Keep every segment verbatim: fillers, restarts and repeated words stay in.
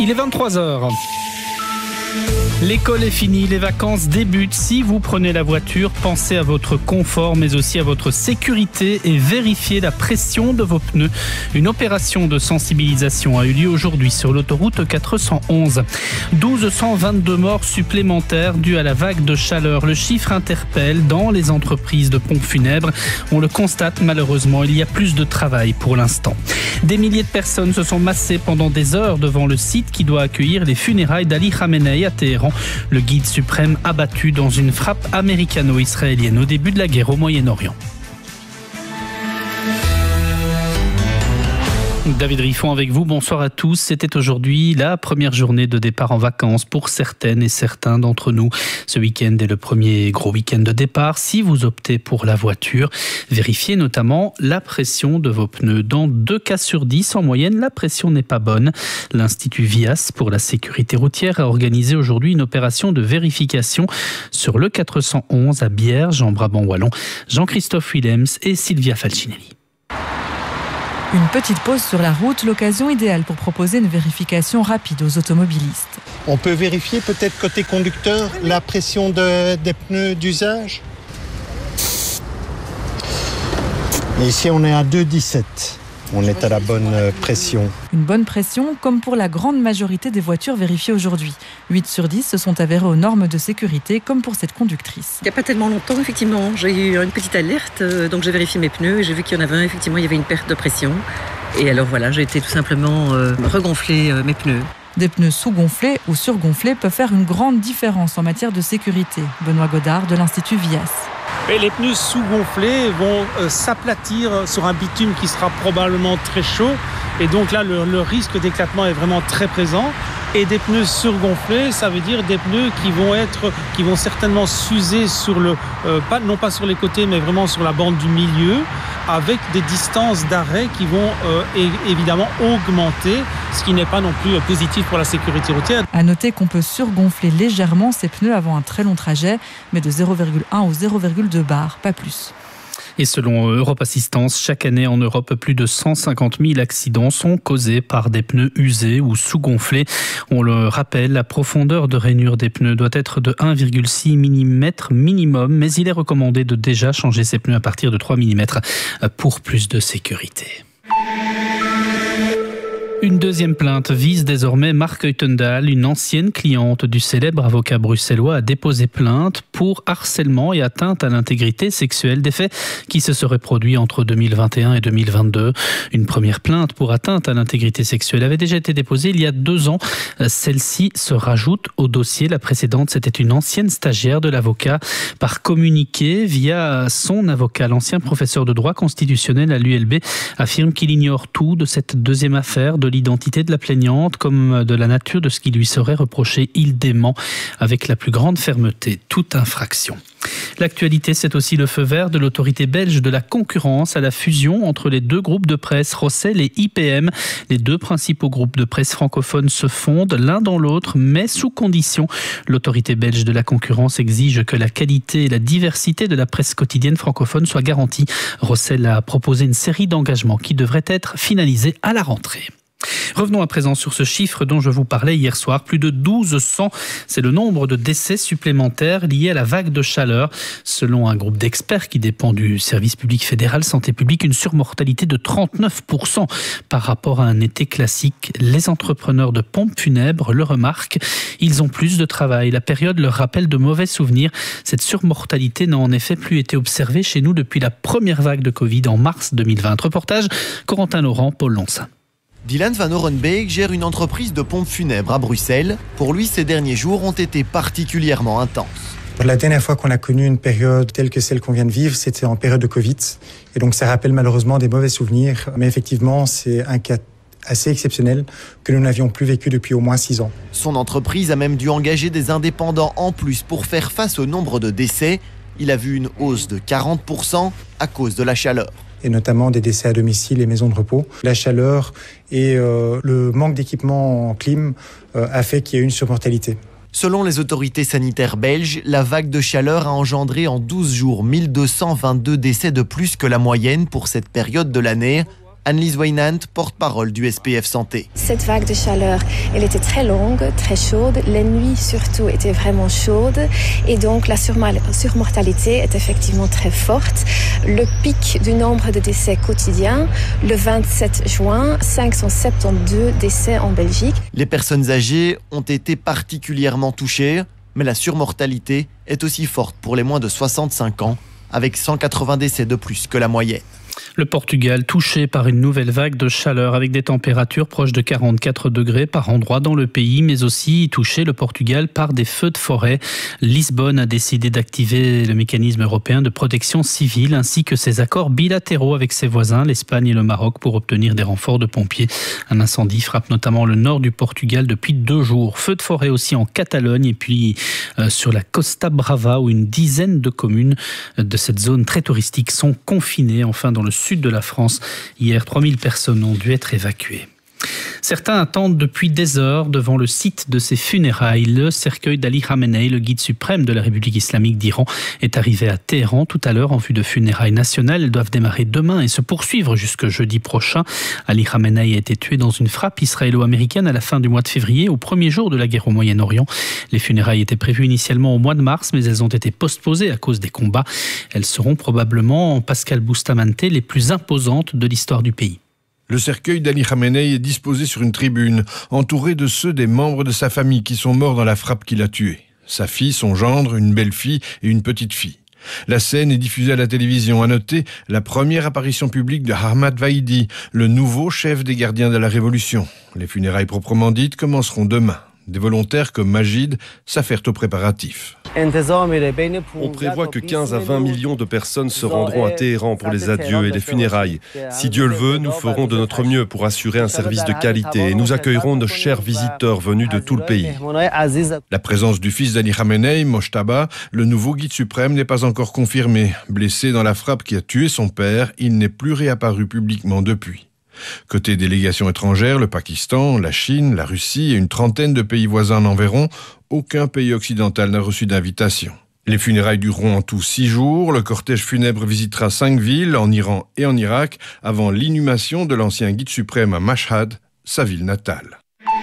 Il est vingt-trois heures. L'école est finie, les vacances débutent. Si vous prenez la voiture, pensez à votre confort, mais aussi à votre sécurité et vérifiez la pression de vos pneus. Une opération de sensibilisation a eu lieu aujourd'hui sur l'autoroute quatre cent onze. mille deux cent vingt-deux morts supplémentaires dues à la vague de chaleur. Le chiffre interpelle dans les entreprises de pompes funèbres. On le constate malheureusement, il y a plus de travail pour l'instant. Des milliers de personnes se sont massées pendant des heures devant le site qui doit accueillir les funérailles d'Ali Khamenei à Téhéran. Le guide suprême abattu dans une frappe américano-israélienne au début de la guerre au Moyen-Orient. David Riffon avec vous, bonsoir à tous. C'était aujourd'hui la première journée de départ en vacances pour certaines et certains d'entre nous. Ce week-end est le premier gros week-end de départ. Si vous optez pour la voiture, vérifiez notamment la pression de vos pneus. Dans deux cas sur dix, en moyenne, la pression n'est pas bonne. L'Institut Vias pour la sécurité routière a organisé aujourd'hui une opération de vérification sur le quatre cent onze à Bierge, en Brabant-Wallon. Jean-Christophe Willems et Sylvia Falcinelli. Une petite pause sur la route, l'occasion idéale pour proposer une vérification rapide aux automobilistes. On peut vérifier peut-être côté conducteur la pression de, des pneus d'usage. Et ici on est à deux virgule dix-sept. On est à la bonne pression. Une bonne pression, comme pour la grande majorité des voitures vérifiées aujourd'hui. huit sur dix se sont avérées aux normes de sécurité, comme pour cette conductrice. Il n'y a pas tellement longtemps, effectivement, j'ai eu une petite alerte, donc j'ai vérifié mes pneus et j'ai vu qu'il y en avait un, effectivement, il y avait une perte de pression. Et alors voilà, j'ai été tout simplement euh, regonfler euh, mes pneus. Des pneus sous-gonflés ou surgonflés peuvent faire une grande différence en matière de sécurité. Benoît Godard de l'Institut Vias. Et les pneus sous-gonflés vont euh, s'aplatir sur un bitume qui sera probablement très chaud. Et donc là, le, le risque d'éclatement est vraiment très présent. Et des pneus surgonflés, ça veut dire des pneus qui vont être, qui vont certainement s'user sur le, euh, pas, non pas sur les côtés, mais vraiment sur la bande du milieu, avec des distances d'arrêt qui vont euh, é- évidemment augmenter, ce qui n'est pas non plus positif pour la sécurité routière. À noter qu'on peut surgonfler légèrement ces pneus avant un très long trajet, mais de zéro virgule un ou zéro virgule deux bars, pas plus. Et selon Europe Assistance, chaque année en Europe, plus de cent cinquante mille accidents sont causés par des pneus usés ou sous-gonflés. On le rappelle, la profondeur de rainure des pneus doit être de un virgule six millimètres minimum, mais il est recommandé de déjà changer ces pneus à partir de trois millimètres pour plus de sécurité. Une deuxième plainte vise désormais Marc Heutendal, une ancienne cliente du célèbre avocat bruxellois, a déposé plainte pour harcèlement et atteinte à l'intégrité sexuelle, des faits qui se seraient produits entre deux mille vingt et un et deux mille vingt-deux. Une première plainte pour atteinte à l'intégrité sexuelle avait déjà été déposée il y a deux ans. Celle-ci se rajoute au dossier. La précédente, c'était une ancienne stagiaire de l'avocat. Par communiqué via son avocat, l'ancien professeur de droit constitutionnel à l'U L B affirme qu'il ignore tout de cette deuxième affaire, de l'identité de la plaignante comme de la nature de ce qui lui serait reproché. Il dément avec la plus grande fermeté toute infraction. L'actualité, c'est aussi le feu vert de l'autorité belge de la concurrence à la fusion entre les deux groupes de presse, Rossel et I P M. Les deux principaux groupes de presse francophones se fondent l'un dans l'autre, mais sous condition. L'autorité belge de la concurrence exige que la qualité et la diversité de la presse quotidienne francophone soient garanties. Rossel a proposé une série d'engagements qui devraient être finalisés à la rentrée. Revenons à présent sur ce chiffre dont je vous parlais hier soir. Plus de douze cents, c'est le nombre de décès supplémentaires liés à la vague de chaleur. Selon un groupe d'experts qui dépend du service public fédéral Santé publique, une surmortalité de trente-neuf pour cent par rapport à un été classique. Les entrepreneurs de pompes funèbres le remarquent. Ils ont plus de travail. La période leur rappelle de mauvais souvenirs. Cette surmortalité n'a en effet plus été observée chez nous depuis la première vague de Covid en mars deux mille vingt. Reportage Corentin Laurent, Paul Lonsin. Dylan Van Orenbeek gère une entreprise de pompes funèbres à Bruxelles. Pour lui, ces derniers jours ont été particulièrement intenses. La dernière fois qu'on a connu une période telle que celle qu'on vient de vivre, c'était en période de Covid. Et donc ça rappelle malheureusement des mauvais souvenirs. Mais effectivement, c'est un cas assez exceptionnel que nous n'avions plus vécu depuis au moins six ans. Son entreprise a même dû engager des indépendants en plus pour faire face au nombre de décès. Il a vu une hausse de quarante pour cent à cause de la chaleur. Et notamment des décès à domicile et maisons de repos. La chaleur et euh, le manque d'équipement en clim euh, a fait qu'il y a eu une surmortalité. Selon les autorités sanitaires belges, la vague de chaleur a engendré en douze jours mille deux cent vingt-deux décès de plus que la moyenne pour cette période de l'année. Annelise Weinand, porte-parole du S P F Santé. Cette vague de chaleur, elle était très longue, très chaude. Les nuits surtout étaient vraiment chaudes et donc la surmortalité est effectivement très forte. Le pic du nombre de décès quotidiens, le vingt-sept juin, cinq cent soixante-douze décès en Belgique. Les personnes âgées ont été particulièrement touchées, mais la surmortalité est aussi forte pour les moins de soixante-cinq ans, avec cent quatre-vingts décès de plus que la moyenne. Le Portugal touché par une nouvelle vague de chaleur avec des températures proches de quarante-quatre degrés par endroit dans le pays, mais aussi touché le Portugal par des feux de forêt. Lisbonne a décidé d'activer le mécanisme européen de protection civile ainsi que ses accords bilatéraux avec ses voisins, l'Espagne et le Maroc, pour obtenir des renforts de pompiers. Un incendie frappe notamment le nord du Portugal depuis deux jours. Feux de forêt aussi en Catalogne et puis euh, sur la Costa Brava où une dizaine de communes de cette zone très touristique sont confinées. Enfin, dans le sud de la France, hier, trois mille personnes ont dû être évacuées. Certains attendent depuis des heures devant le site de ses funérailles. Le cercueil d'Ali Khamenei, le guide suprême de la République islamique d'Iran, est arrivé à Téhéran tout à l'heure en vue de funérailles nationales. Elles doivent démarrer demain et se poursuivre jusque jeudi prochain. Ali Khamenei a été tué dans une frappe israélo-américaine à la fin du mois de février, au premier jour de la guerre au Moyen-Orient. Les funérailles étaient prévues initialement au mois de mars, mais elles ont été postposées à cause des combats. Elles seront probablement, Pascal Bustamante, les plus imposantes de l'histoire du pays. Le cercueil d'Ali Khamenei est disposé sur une tribune, entouré de ceux des membres de sa famille qui sont morts dans la frappe qui l'a tué. Sa fille, son gendre, une belle-fille et une petite-fille. La scène est diffusée à la télévision. À noter la première apparition publique de Ahmad Vaidi, le nouveau chef des gardiens de la Révolution. Les funérailles proprement dites commenceront demain. Des volontaires comme Majid s'affairent aux préparatifs. On prévoit que quinze à vingt millions de personnes se rendront à Téhéran pour les adieux et les funérailles. Si Dieu le veut, nous ferons de notre mieux pour assurer un service de qualité et nous accueillerons nos chers visiteurs venus de tout le pays. La présence du fils d'Ali Khamenei, Mojtaba, le nouveau guide suprême, n'est pas encore confirmée. Blessé dans la frappe qui a tué son père, il n'est plus réapparu publiquement depuis. Côté délégation étrangère, le Pakistan, la Chine, la Russie et une trentaine de pays voisins en enverront, aucun pays occidental n'a reçu d'invitation. Les funérailles dureront en tout six jours. Le cortège funèbre visitera cinq villes en Iran et en Irak avant l'inhumation de l'ancien guide suprême à Mashhad, sa ville natale.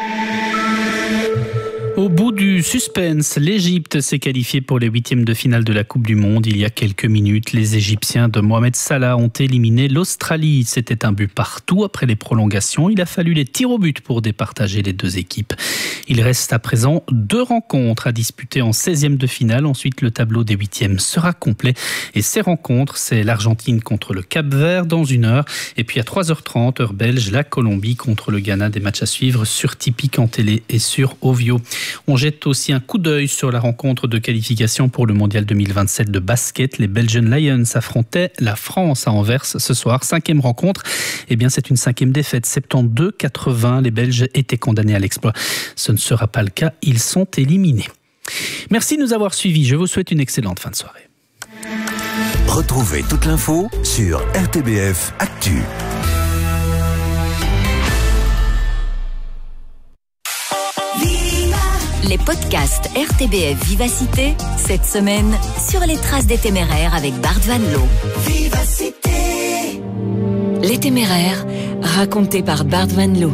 Au bout du suspense, l'Égypte s'est qualifiée pour les huitièmes de finale de la Coupe du Monde. Il y a quelques minutes, les Égyptiens de Mohamed Salah ont éliminé l'Australie. C'était un but partout après les prolongations. Il a fallu les tirs au but pour départager les deux équipes. Il reste à présent deux rencontres à disputer en seizième de finale. Ensuite, le tableau des huitièmes sera complet. Et ces rencontres, c'est l'Argentine contre le Cap-Vert dans une heure. Et puis à trois heures trente, heure belge, la Colombie contre le Ghana. Des matchs à suivre sur Tipeee en télé et sur Ovio. On jette aussi un coup d'œil sur la rencontre de qualification pour le Mondial deux mille vingt-sept de basket. Les Belgian Lions affrontaient la France à Anvers ce soir. Cinquième rencontre. Eh bien, c'est une cinquième défaite. soixante-douze à quatre-vingts. Les Belges étaient condamnés à l'exploit. Ce ne sera pas le cas. Ils sont éliminés. Merci de nous avoir suivis. Je vous souhaite une excellente fin de soirée. Retrouvez toute l'info sur R T B F Actu. Les podcasts R T B F Vivacité, cette semaine, sur les traces des Téméraires avec Bart Van Loo. Vivacité. Les Téméraires, racontés par Bart Van Loo.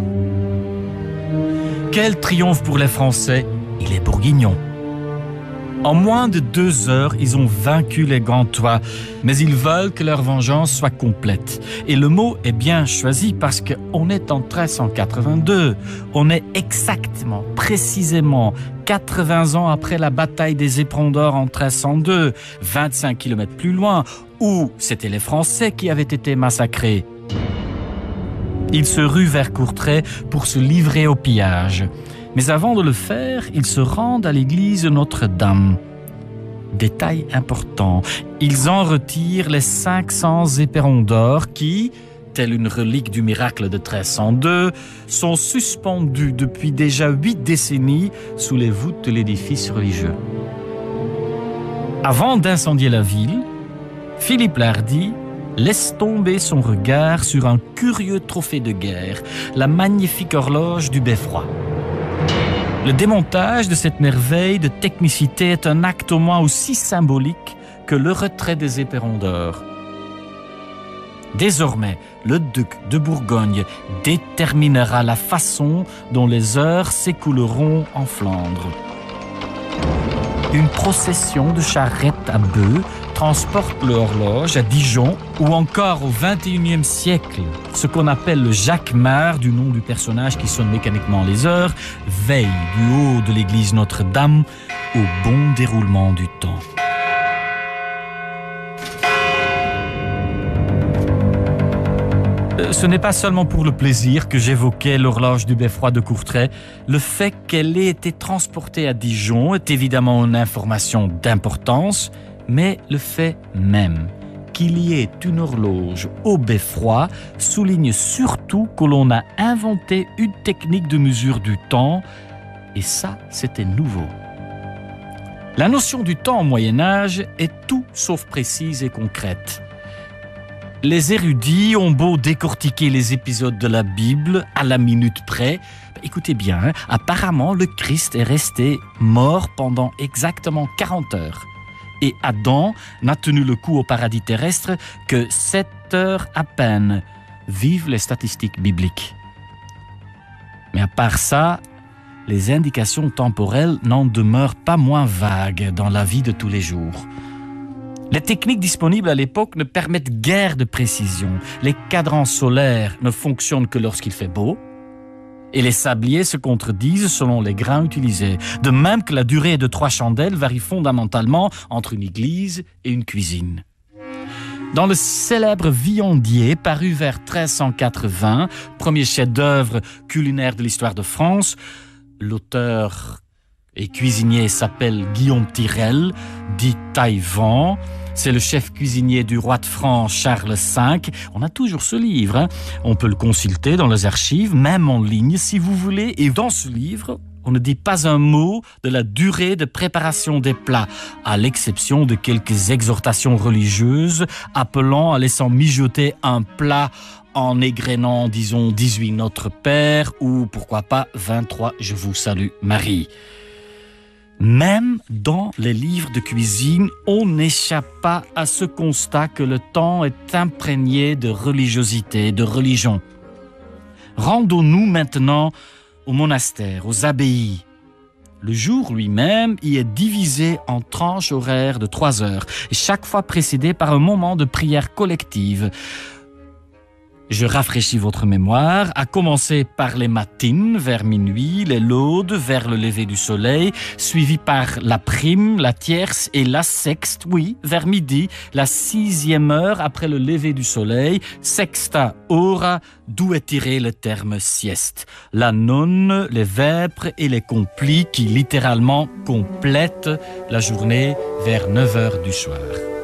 Quel triomphe pour les Français et les Bourguignons. En moins de deux heures, ils ont vaincu les Gantois, mais ils veulent que leur vengeance soit complète. Et le mot est bien choisi parce qu'on est en treize cent quatre-vingt-deux. On est exactement, précisément, quatre-vingts ans après la bataille des Éperons d'Or en treize cent deux, vingt-cinq kilomètres plus loin, où c'était les Français qui avaient été massacrés. Ils se ruent vers Courtrai pour se livrer au pillage. Mais avant de le faire, ils se rendent à l'église Notre-Dame. Détail important, ils en retirent les cinq cents éperons d'or qui, telle une relique du miracle de treize cent deux, sont suspendus depuis déjà huit décennies sous les voûtes de l'édifice religieux. Avant d'incendier la ville, Philippe l'Hardi laisse tomber son regard sur un curieux trophée de guerre, la magnifique horloge du Beffroi. Le démontage de cette merveille de technicité est un acte au moins aussi symbolique que le retrait des éperons d'or. Désormais, le duc de Bourgogne déterminera la façon dont les heures s'écouleront en Flandre. Une procession de charrettes à bœufs transporte l'horloge à Dijon, ou encore au vingt et unième siècle, ce qu'on appelle le jacquemart, du nom du personnage qui sonne mécaniquement les heures, veille du haut de l'église Notre-Dame au bon déroulement du temps. Ce n'est pas seulement pour le plaisir que j'évoquais l'horloge du Beffroi de Courtrai. Le fait qu'elle ait été transportée à Dijon est évidemment une information d'importance, mais le fait même qu'il y ait une horloge au Beffroi souligne surtout que l'on a inventé une technique de mesure du temps, et ça, c'était nouveau. La notion du temps au Moyen-Âge est tout sauf précise et concrète. Les érudits ont beau décortiquer les épisodes de la Bible à la minute près. Écoutez bien, hein, apparemment le Christ est resté mort pendant exactement quarante heures. Et Adam n'a tenu le coup au paradis terrestre que sept heures à peine. Vive les statistiques bibliques. Mais à part ça, les indications temporelles n'en demeurent pas moins vagues dans la vie de tous les jours. Les techniques disponibles à l'époque ne permettent guère de précision. Les cadrans solaires ne fonctionnent que lorsqu'il fait beau, et les sabliers se contredisent selon les grains utilisés. De même que la durée de trois chandelles varie fondamentalement entre une église et une cuisine. Dans le célèbre Viandier, paru vers treize cent quatre-vingts, premier chef-d'œuvre culinaire de l'histoire de France, l'auteur et cuisinier s'appelle Guillaume Tirel, dit Taillevent. C'est le chef cuisinier du roi de France Charles cinq. On a toujours ce livre, hein. On peut le consulter dans les archives, même en ligne si vous voulez. Et dans ce livre, on ne dit pas un mot de la durée de préparation des plats, à l'exception de quelques exhortations religieuses appelant à laisser mijoter un plat en égrénant, disons, dix-huit Notre Père ou pourquoi pas vingt-trois Je vous salue Marie. Même dans les livres de cuisine, on n'échappe pas à ce constat que le temps est imprégné de religiosité, de religion. Rendons-nous maintenant au monastère, aux abbayes. Le jour lui-même y est divisé en tranches horaires de trois heures, et chaque fois précédé par un moment de prière collective. Je rafraîchis votre mémoire, à commencer par les matines vers minuit, les laudes vers le lever du soleil, suivi par la prime, la tierce et la sexte, oui, vers midi, la sixième heure après le lever du soleil, sexta hora, d'où est tiré le terme sieste. La nonne, les vêpres et les complis qui littéralement complètent la journée vers neuf heures du soir.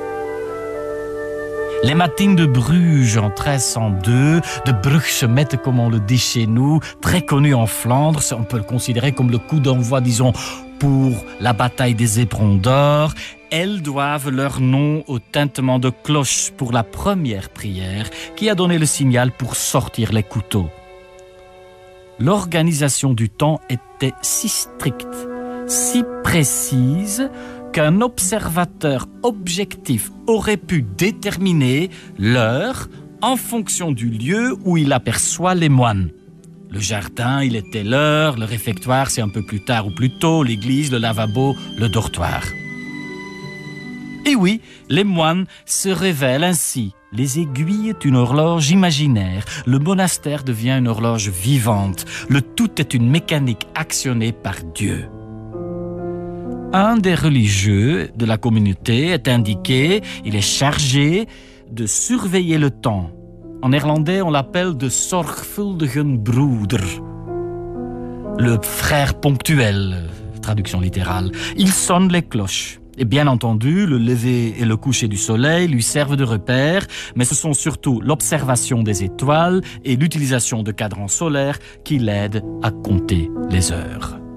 Les matines de Bruges en treize cent deux, de Brugsemette comme on le dit chez nous, très connu en Flandre, on peut le considérer comme le coup d'envoi, disons, pour la bataille des éperons d'or. Elles doivent leur nom au tintement de cloche pour la première prière qui a donné le signal pour sortir les couteaux. L'organisation du temps était si stricte, si précise, qu'un observateur objectif aurait pu déterminer l'heure en fonction du lieu où il aperçoit les moines. Le jardin, il était l'heure, le réfectoire, c'est un peu plus tard ou plus tôt, l'église, le lavabo, le dortoir. Et oui, les moines se révèlent ainsi. Les aiguilles est une horloge imaginaire, le monastère devient une horloge vivante, le tout est une mécanique actionnée par Dieu. Un des religieux de la communauté est indiqué, il est chargé de surveiller le temps. En néerlandais, on l'appelle de zorgvuldigen broeder. Le frère ponctuel, traduction littérale. Il sonne les cloches. Et bien entendu, le lever et le coucher du soleil lui servent de repère, mais ce sont surtout l'observation des étoiles et l'utilisation de cadrans solaires qui l'aident à compter les heures.